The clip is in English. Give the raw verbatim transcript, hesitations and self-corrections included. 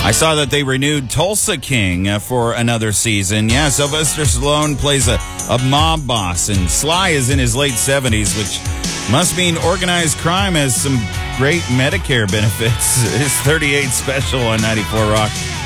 I saw that they renewed Tulsa King uh, for another season. Yeah, Sylvester Stallone plays a, a mob boss, and Sly is in his late seventies, which must mean organized crime has some great Medicare benefits. It's thirty-eight special on ninety-four Rock.